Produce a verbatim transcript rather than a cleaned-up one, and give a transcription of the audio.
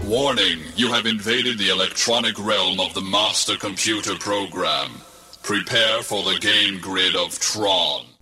Warning, you have invaded the electronic realm of the master computer program. Prepare for the game grid of Tron.